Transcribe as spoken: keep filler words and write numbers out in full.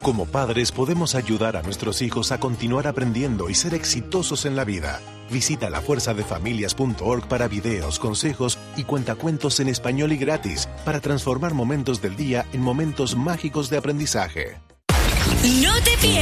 Como padres podemos ayudar a nuestros hijos a continuar aprendiendo y ser exitosos en la vida. Visita la fuerza de familias punto org para videos, consejos y cuentacuentos en español y gratis para transformar momentos del día en momentos mágicos de aprendizaje. No te pierdas